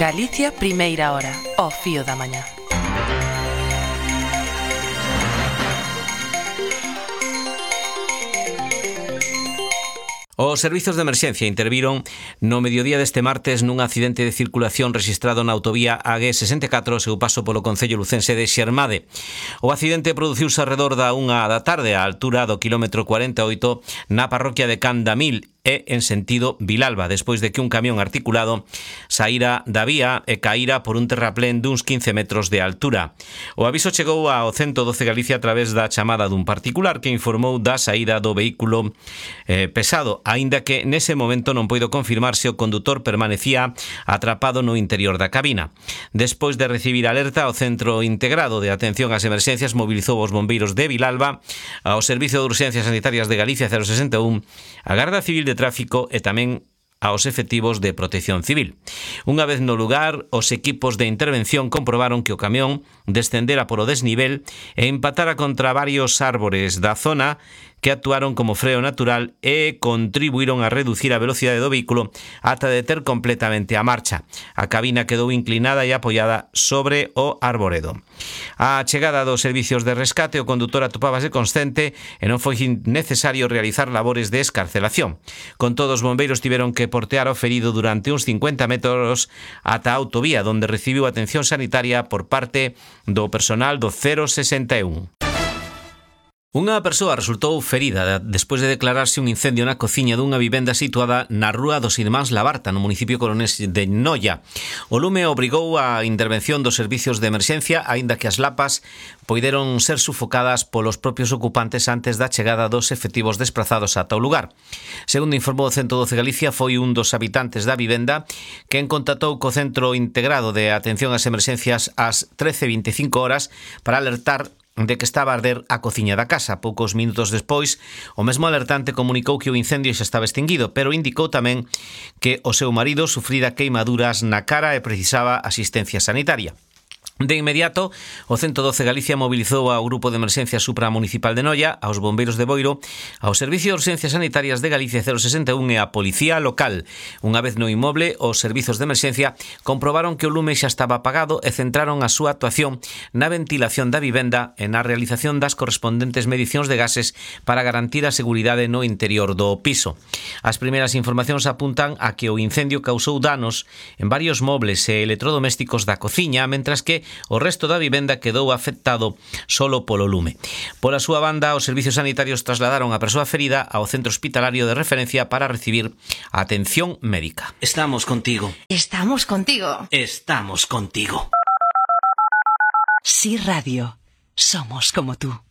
Galicia, primeira hora, ao fío da mañá. Os servizos de emerxencia interviron no mediodía deste martes nun accidente de circulación rexistrado na autovía AG64 ao seu paso polo concello lucense de Xermade. O accidente produciuse arredor da 1 da tarde á altura do quilómetro 48 na parroquia de Candamil e en sentido Vilalba, despois de que un camión articulado saíra da vía e caíra por un terraplén duns 15 metros de altura. O aviso chegou ao 112 Galicia a través da chamada dun particular que informou da saída do vehículo pesado, aínda que nese momento non poido confirmar se o condutor permanecía atrapado no interior da cabina. Despois de recibir alerta, o Centro Integrado de Atención ás Emerxencias mobilizou os bombeiros de Vilalba, ao Servicio de Urxencias Sanitarias de Galicia 061, a Garda Civil de Tráfico e tamén aos efectivos de Protección Civil. Unha vez no lugar, os equipos de intervención comprobaron que o camión descendera polo desnivel e empatara contra varios árbores da zona que actuaron como freo natural e contribuíron a reducir a velocidade do vehículo ata deter completamente a marcha. A cabina quedou inclinada e apoiada sobre o arboredo. A chegada dos servicios de rescate, o condutor atopábase consciente e non foi necesario realizar labores de escarcelación. Con todo, os bombeiros tiveron que portear ao ferido durante uns 50 metros ata a autovía, onde recibiu atención sanitaria por parte do personal do 061. Unha persoa resultou ferida despois de declararse un incendio na cociña dunha vivenda situada na rúa dos Irmáns Labarta, no municipio coronés de Noia. O lume obrigou a intervención dos servicios de emerxencia, aínda que as lapas poideron ser sufocadas polos propios ocupantes antes da chegada dos efectivos desprazados ata o lugar. Segundo informou o 112 Galicia, foi un dos habitantes da vivenda quen contactou co Centro Integrado de Atención ás Emerxencias ás 13:25 horas para alertar de que estaba a arder a cociña da casa. Poucos minutos despois, o mesmo alertante comunicou que o incendio xa estaba extinguido, pero indicou tamén que o seu marido sufrira queimaduras na cara e precisaba asistencia sanitaria. De inmediato, o 112 Galicia mobilizou ao Grupo de Emerxencia Supramunicipal de Noia, aos bombeiros de Boiro, ao Servicio de Urxencias Sanitarias de Galicia 061 e á Policía Local. Unha vez no inmoble, os servizos de emerxencia comprobaron que o lume xa estaba apagado e centraron a súa actuación na ventilación da vivenda e na realización das correspondentes medicións de gases para garantir a seguridade no interior do piso. As primeiras informacións apuntan a que o incendio causou danos en varios mobles e electrodomésticos da cociña, mentras que o resto da vivenda quedou afectado solo polo lume. Pola súa banda, os servicios sanitarios trasladaron a persoa ferida ao centro hospitalario de referencia para recibir atención médica. Estamos contigo. Estamos contigo. Estamos contigo. Sí, Radio. Somos como tú.